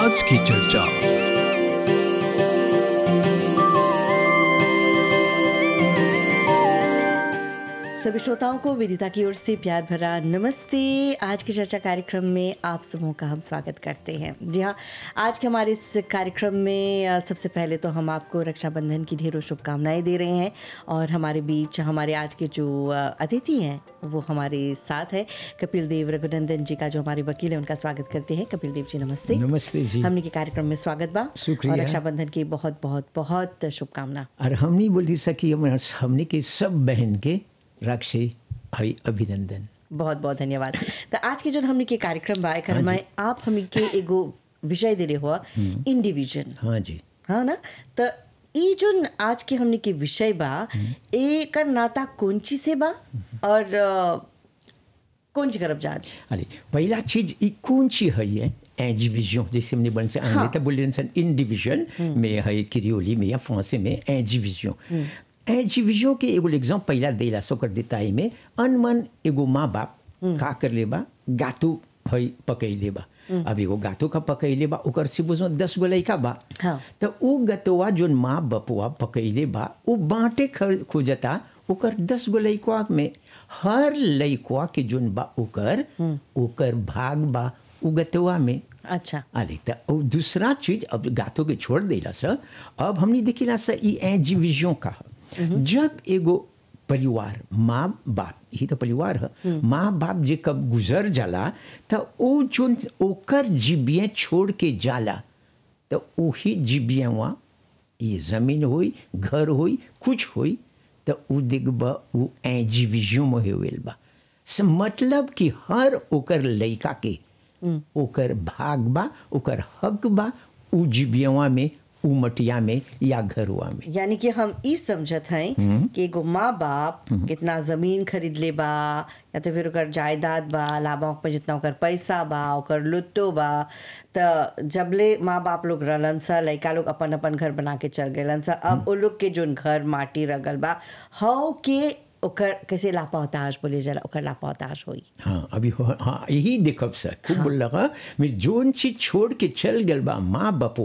आज की चर्चा। सभी श्रोताओं को विदिता की ओर से प्यार भरा नमस्ते। आज की चर्चा कार्यक्रम में आप सबों का हम स्वागत करते हैं। जी हाँ, आज के हमारे इस कार्यक्रम में सबसे पहले तो हम आपको रक्षाबंधन की ढेरों शुभकामनाएं दे रहे हैं और हमारे बीच हमारे आज के जो अतिथि हैं वो हमारे साथ है कपिल देव रघुनंदन जी का जो हमारे वकील हैं, उनका स्वागत करते हैं। कपिल देव जी नमस्ते। नमस्ते जी। हमने के कार्यक्रम में स्वागत बा। शुक्रिया। और रक्षाबंधन की बहुत बहुत बहुत शुभकामना। और हम नहीं बोल सकी हमने के सब बहन के रक्षे भाई अभिनंदन। बहुत बहुत धन्यवाद। तो आज के जो हमने के कार्यक्रम बा एकर में आप हमें के एगो विषय दे रहे हो इंडिविजन। हाँ जी। हाँ ना, तो ई जो आज के हमने के विषय बा एकर नाता कौन ची से बा और कौन ची करब जाज। अरे पहला चीज ई कौन ची है ये इंडिविजन, जैसे हमने बन से अंग्रेजी तो बोल रहे इंडिविजन में है, क्रियोली में या फ्रांसी में इंडिविजन। इंडिविजन के एगो एग्जाम्पल पहला देला सो कर देता है में अनमन एगो माँ बाप का कर लेबा गातू है पकैले बा। अब एगो गातो का पकैले बा ओकर से बुझो 10 गो लइका बा। हाँ। तो उ गतवा जोन माँ बपुआ पकैले बा उ बांटे खोजता ओकर 10 गो लइकवा में। हर लइकवा के जोन बा ओकर भाग बा उ गतवा में। अच्छा। अरे तो दूसरा चीज अब गातो के छोड़ देला सा, अब हमने देखिला सा ई इंडिविजन का जब एगो परिवार माँ बाप ही तो परिवार है, माँ बाप जे कब गुजर जाला तो ओ जोन ओकर जीबियाँ छोड़ के जाला तो वही जीबियाँ ये जमीन होई घर होई कुछ होई तो उ देखबा उ इंडिविजन में होवेल बा। मतलब कि हर ओकर लइका के ओकर भाग बा ओकर हक बा उ जीबियाँ में उ मटिया में या घरवा में। यानी कि हम ई समझत हैं कि एगो माँ बाप कितना जमीन खरीद ले बा या तो फिर ओकर जायदाद बा लाभा पर जितना ओकर पैसा बा ओकर लुत्तो बा, तो जबले माँ बाप लोग रहलन सा लइका लोग अपन अपन घर बना के चल गए सा। अब वो लोग के जोन घर माटी रगल बा हाउ के ओकर कैसे लापताज बोले जाला ओकर लापताज होई। हाँ अभी हाँ यही देखब सर खूब बोल लगा मैं जोन चीज छोड़ के चल गल बा माँ बाप